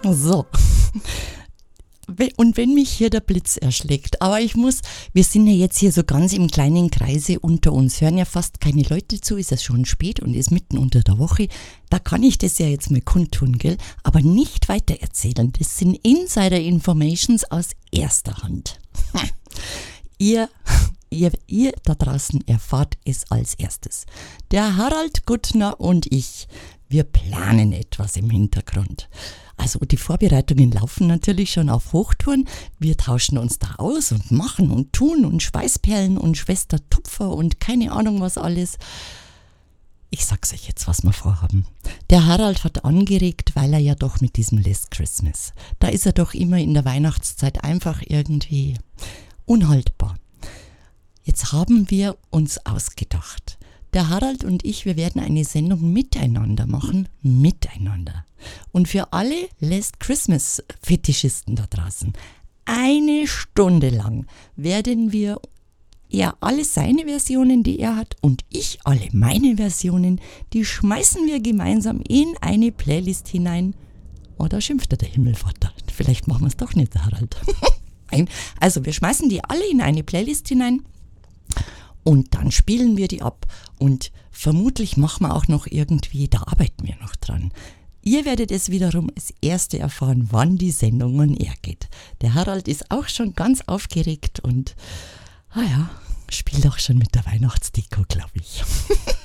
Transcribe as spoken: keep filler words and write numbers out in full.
So. Und wenn mich hier der Blitz erschlägt, aber ich muss, wir sind ja jetzt hier so ganz im kleinen Kreise unter uns, hören ja fast keine Leute zu, ist es schon spät und ist mitten unter der Woche, da kann ich das ja jetzt mal kundtun, gell, aber nicht weiter erzählen, das sind Insider-Informations aus erster Hand. Ihr, ihr, ihr da draußen erfahrt es als erstes. Der Harald Guttner und ich, wir planen etwas im Hintergrund. Also die Vorbereitungen laufen natürlich schon auf Hochtouren. Wir tauschen uns da aus und machen und tun und Schweißperlen und Schwester Tupfer und keine Ahnung was alles. Ich sag's euch jetzt, was wir vorhaben. Der Harald hat angeregt, weil er ja doch mit diesem Last Christmas, da ist er doch immer in der Weihnachtszeit einfach irgendwie unhaltbar. Jetzt haben wir uns ausgedacht. Der Harald und ich, wir werden eine Sendung miteinander machen, miteinander. Und für alle Last Christmas Fetischisten da draußen, eine Stunde lang werden wir, er alle seine Versionen, die er hat, und ich alle meine Versionen, die schmeißen wir gemeinsam in eine Playlist hinein. Oh, da schimpft der Himmelvater. Vielleicht machen wir es doch nicht, Harald. Also wir schmeißen die alle in eine Playlist hinein. Und dann spielen wir die ab und vermutlich machen wir auch noch irgendwie, da arbeiten wir noch dran. Ihr werdet es wiederum als Erste erfahren, wann die Sendung on air geht. Der Harald ist auch schon ganz aufgeregt und, ah ja, spielt auch schon mit der Weihnachtsdeko, glaube ich.